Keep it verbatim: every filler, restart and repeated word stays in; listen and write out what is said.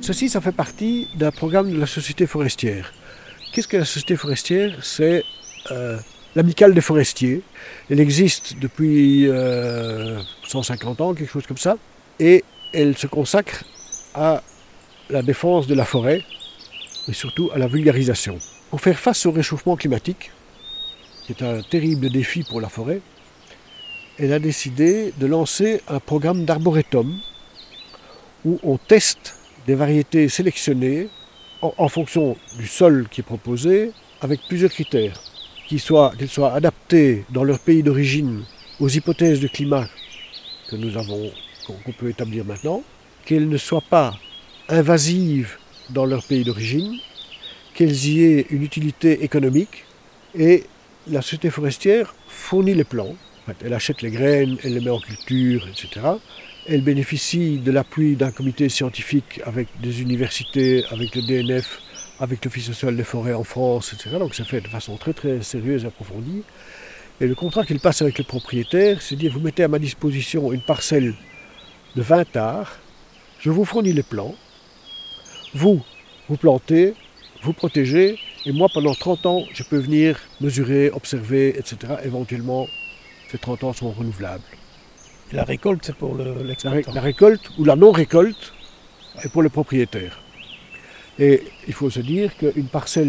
ceci, ça fait partie d'un programme de la Société forestière. Qu'est-ce que la Société forestière? C'est euh, l'amicale des forestiers. Elle existe depuis euh, cent cinquante ans, quelque chose comme ça, et elle se consacre à la défense de la forêt, mais surtout à la vulgarisation. Pour faire face au réchauffement climatique, qui est un terrible défi pour la forêt, elle a décidé de lancer un programme d'arboretum où on teste des variétés sélectionnées en, en fonction du sol qui est proposé, avec plusieurs critères, qu'ils soient, qu'ils soient adaptés dans leur pays d'origine aux hypothèses de climat que nous avons, qu'on peut établir maintenant, qu'elles ne soient pas invasives dans leur pays d'origine, qu'elles y aient une utilité économique, et la Société forestière fournit les plants. En fait, elle achète les graines, elle les met en culture, et cetera. Elle bénéficie de l'appui d'un comité scientifique avec des universités, avec le D N F, avec l'Office national des forêts en France, et cetera. Donc ça fait de façon très très sérieuse et approfondie. Et le contrat qu'il passe avec le propriétaire, c'est de dire, vous mettez à ma disposition une parcelle de vingt arts, je vous fournis les plants, vous, vous plantez, vous protégez, et moi pendant trente ans, je peux venir mesurer, observer, et cetera. Éventuellement, ces trente ans sont renouvelables. Et la récolte, c'est pour le, l'exploitant. La, la récolte ou la non-récolte est pour le propriétaire. Et il faut se dire qu'une parcelle